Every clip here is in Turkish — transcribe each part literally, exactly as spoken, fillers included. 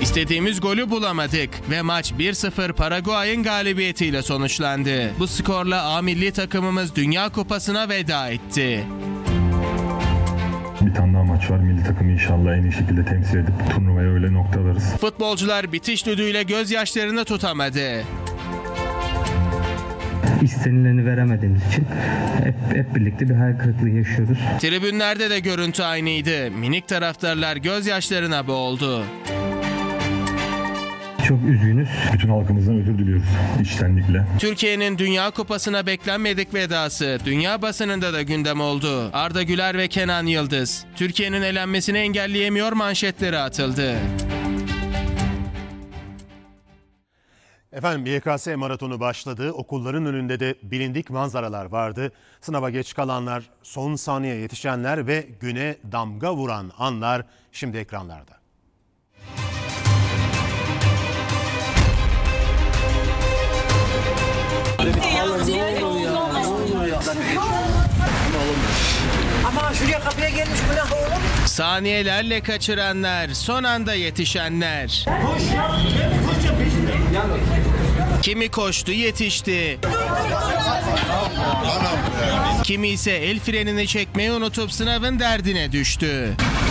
İstediğimiz golü bulamadık ve maç bir sıfır Paraguay'ın galibiyetiyle sonuçlandı. Bu skorla A milli takımımız Dünya Kupası'na veda etti. Bir tane daha maç var. Milli takımı inşallah en iyi şekilde temsil edip turnuvaya öyle noktalarız. Futbolcular bitiş düdüğüyle gözyaşlarını tutamadı. İstenileni veremediğimiz için hep, hep birlikte bir hayal kırıklığı yaşıyoruz. Tribünlerde de görüntü aynıydı. Minik taraftarlar gözyaşlarına boğuldu. Çok üzgünüz. Bütün halkımızdan özür diliyoruz içtenlikle. Türkiye'nin Dünya Kupası'na beklenmedik vedası dünya basınında da gündem oldu. Arda Güler ve Kenan Yıldız, Türkiye'nin elenmesini engelleyemiyor manşetleri atıldı. Efendim Y K S maratonu başladı. Okulların önünde de bilindik manzaralar vardı. Sınava geç kalanlar, son saniye yetişenler ve güne damga vuran anlar şimdi ekranlarda. Ama şuraya kapıya gelmiş bu ne oğlum? Saniyelerle kaçıranlar, son anda yetişenler. Koş ya, koş ya peşinde. Kimi koştu yetişti. Kimi ise el frenini çekmeyi unutup sınavın derdine düştü.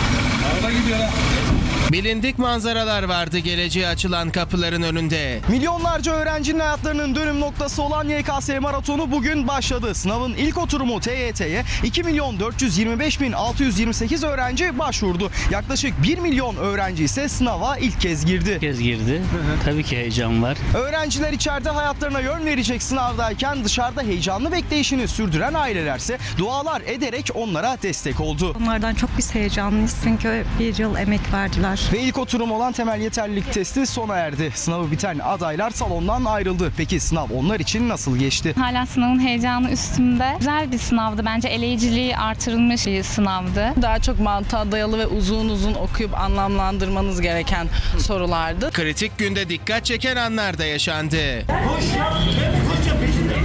Bilindik manzaralar vardı geleceğe açılan kapıların önünde. Milyonlarca öğrencinin hayatlarının dönüm noktası olan Y K S maratonu bugün başladı. Sınavın ilk oturumu T Y T'ye iki milyon dört yüz yirmi beş bin altı yüz yirmi sekiz öğrenci başvurdu. Yaklaşık bir milyon öğrenci ise sınava ilk kez girdi. İlk kez girdi. Tabii ki heyecan var. Öğrenciler içeride hayatlarına yön verecek sınavdayken dışarıda heyecanlı bekleyişini sürdüren ailelerse dualar ederek onlara destek oldu. Onlardan çok biz heyecanlıyız çünkü bir yıl emek verdiler. Ve ilk oturum olan temel yeterlilik testi sona erdi. Sınavı biten adaylar salondan ayrıldı. Peki sınav onlar için nasıl geçti? Hala sınavın heyecanı üstümde. Güzel bir sınavdı. Bence eleyiciliği artırılmış bir sınavdı. Daha çok mantığa dayalı ve uzun uzun okuyup anlamlandırmanız gereken sorulardı. Kritik günde dikkat çeken anlar da yaşandı. Koş ya, koş ya peşinde.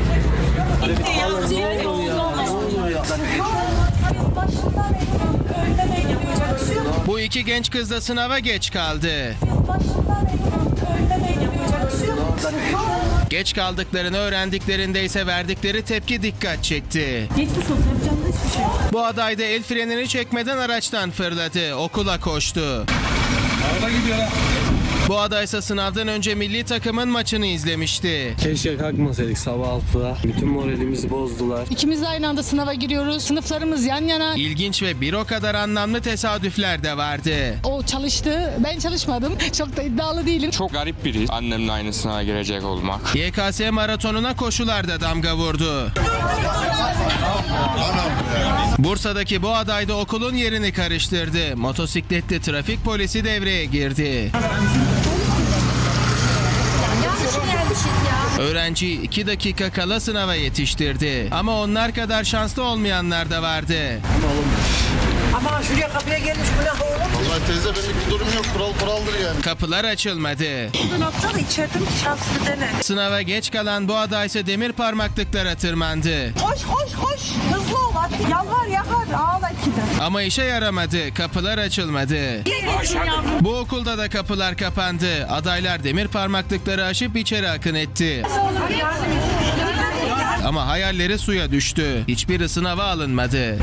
Bu iki genç kız da sınava geç kaldı. Geç kaldıklarını öğrendiklerinde ise verdikleri tepki dikkat çekti. Geçmiş olsun, yapacağım da hiçbir şey yok. Bu aday da el frenini çekmeden araçtan fırladı, okula koştu. Bu adaysa sınavdan önce milli takımın maçını izlemişti. Keşke kalkmasaydık sabah altıda. Bütün moralimizi bozdular. İkimiz de aynı anda sınava giriyoruz. Sınıflarımız yan yana. İlginç ve bir o kadar anlamlı tesadüfler de vardı. O çalıştı. Ben çalışmadım. Çok da iddialı değilim. Çok garip biri. Annemle aynı sınava girecek olmak. Y K S maratonuna koşular da damga vurdu. Bursa'daki bu aday da okulun yerini karıştırdı. Motosikletli trafik polisi devreye girdi. Öğrenci iki dakika kala sınava yetiştirdi. Ama onlar kadar şanslı olmayanlar da vardı. Ama şuraya kapıya gelmiş bu ne oğlum? Vallahi teyze benimle bir durum yok. Kural kuraldır yani. Kapılar açılmadı. Bu noktada içeride bir şanslı dene. Sınava geç kalan bu aday ise demir parmaklıklara tırmandı. Koş koş koş. Hızlı ol hadi. Yalvar yakar. Ağla ikiden. Ama işe yaramadı. Kapılar açılmadı. Bu okulda da kapılar kapandı. Adaylar demir parmaklıkları aşıp içeri akın etti. Ama hayalleri suya düştü. Hiçbiri sınava alınmadı.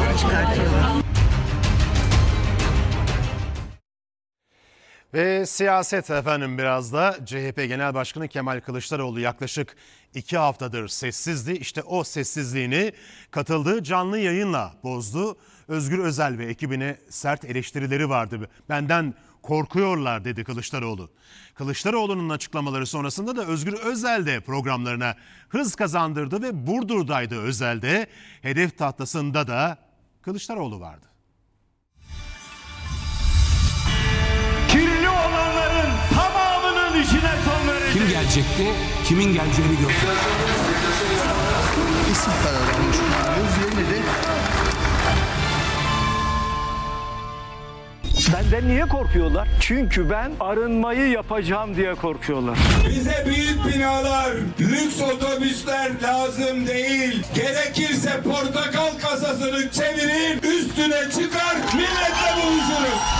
Ve siyaset efendim biraz da C H P Genel Başkanı Kemal Kılıçdaroğlu yaklaşık iki haftadır sessizdi. İşte o sessizliğini katıldığı canlı yayınla bozdu. Özgür Özel ve ekibine sert eleştirileri vardı. Benden korkuyorlar dedi Kılıçdaroğlu. Kılıçdaroğlu'nun açıklamaları sonrasında da Özgür Özel de programlarına hız kazandırdı ve Burdur'daydı Özel'de. Hedef tahtasında da Kılıçdaroğlu vardı. Kirli olanların tamamının işine son verecek. Kim gelecekti? Kimin geleceğini gördük. İsim kararı konuşmuyoruz. Yerine de Benden niye korkuyorlar? Çünkü ben arınmayı yapacağım diye korkuyorlar. Bize büyük binalar, lüks otobüsler lazım değil. Gerekirse portakal kasasını çevirin, üstüne çıkar, milletle buluşuruz.